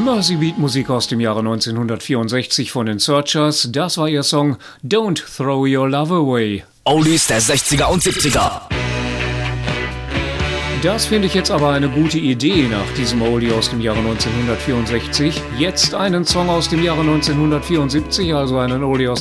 Mersey Beat Musik aus dem Jahre 1964 von den Searchers. Das war ihr Song Don't Throw Your Love Away. Oldies der 60er und 70er. Das finde ich jetzt aber eine gute Idee nach diesem Oldie aus dem Jahre 1964. Jetzt einen Song aus dem Jahre 1974, also einen Oldie aus